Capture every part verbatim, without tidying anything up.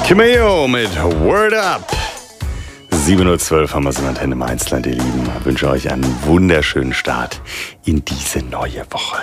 Cameo mit Word Up. sieben Uhr zwölf haben wir es in Antenne Mainzland, ihr Lieben. Ich wünsche euch einen wunderschönen Start in diese neue Woche.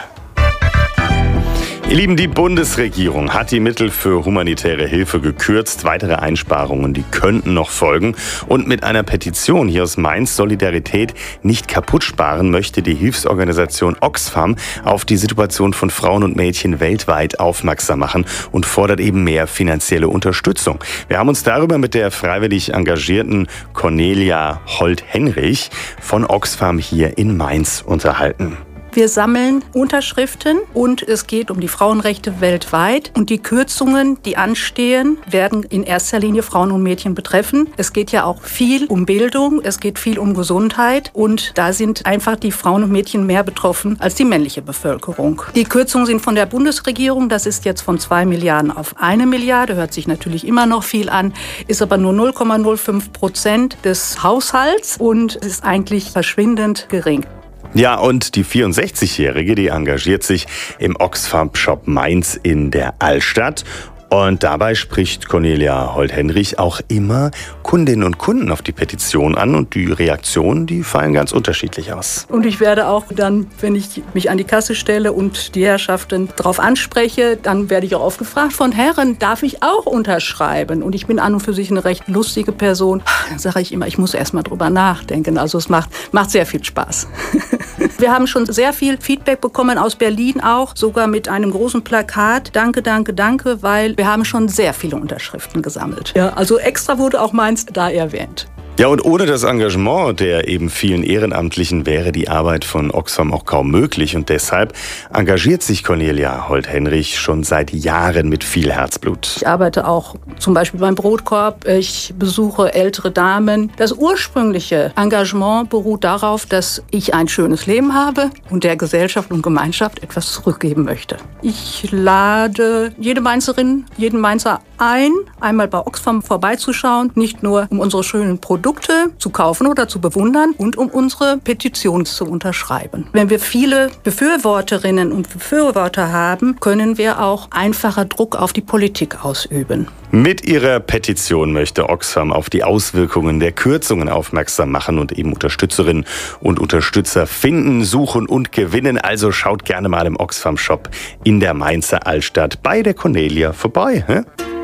Ihr Lieben, die Bundesregierung hat die Mittel für humanitäre Hilfe gekürzt. Weitere Einsparungen, die könnten noch folgen. Und mit einer Petition hier aus Mainz, Solidarität nicht kaputt sparen, möchte die Hilfsorganisation Oxfam auf die Situation von Frauen und Mädchen weltweit aufmerksam machen und fordert eben mehr finanzielle Unterstützung. Wir haben uns darüber mit der freiwillig engagierten Cornelia Holt-Henrich von Oxfam hier in Mainz unterhalten. Wir sammeln Unterschriften und es geht um die Frauenrechte weltweit. Und die Kürzungen, die anstehen, werden in erster Linie Frauen und Mädchen betreffen. Es geht ja auch viel um Bildung, es geht viel um Gesundheit. Und da sind einfach die Frauen und Mädchen mehr betroffen als die männliche Bevölkerung. Die Kürzungen sind von der Bundesregierung. Das ist jetzt von zwei Milliarden auf eine Milliarde. Hört sich natürlich immer noch viel an, ist aber nur null Komma null fünf Prozent des Haushalts und ist eigentlich verschwindend gering. Ja, und die vierundsechzigjährige, die engagiert sich im Oxfam-Shop Mainz in der Altstadt. Und dabei spricht Cornelia Holt-Henrich auch immer Kundinnen und Kunden auf die Petition an. Und die Reaktionen, die fallen ganz unterschiedlich aus. Und ich werde auch dann, wenn ich mich an die Kasse stelle und die Herrschaften darauf anspreche, dann werde ich auch oft gefragt von Herren, darf ich auch unterschreiben? Und ich bin an und für sich eine recht lustige Person. Dann sage ich immer, ich muss erst mal drüber nachdenken. Also es macht, macht sehr viel Spaß. Wir haben schon sehr viel Feedback bekommen aus Berlin auch, sogar mit einem großen Plakat. Danke, danke, danke, weil wir haben schon sehr viele Unterschriften gesammelt. Ja, also extra wurde auch Mainz da erwähnt. Ja, und ohne das Engagement der eben vielen Ehrenamtlichen wäre die Arbeit von Oxfam auch kaum möglich. Und deshalb engagiert sich Cornelia Holt-Henrich schon seit Jahren mit viel Herzblut. Ich arbeite auch zum Beispiel beim Brotkorb. Ich besuche ältere Damen. Das ursprüngliche Engagement beruht darauf, dass ich ein schönes Leben habe und der Gesellschaft und Gemeinschaft etwas zurückgeben möchte. Ich lade jede Mainzerin, jeden Mainzer ein, einmal bei Oxfam vorbeizuschauen. Nicht nur um unsere schönen Produkte Produkte zu kaufen oder zu bewundern und um unsere Petition zu unterschreiben. Wenn wir viele Befürworterinnen und Befürworter haben, können wir auch einfacher Druck auf die Politik ausüben. Mit ihrer Petition möchte Oxfam auf die Auswirkungen der Kürzungen aufmerksam machen und eben Unterstützerinnen und Unterstützer finden, suchen und gewinnen. Also schaut gerne mal im Oxfam-Shop in der Mainzer Altstadt bei der Cornelia vorbei. Hä?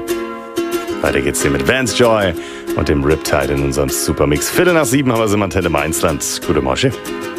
Weiter geht's hier mit Vance Joy und dem Riptide in unserem Supermix. Viertel nach sieben haben wir es im Antenne Mainzland. Gute Morgen.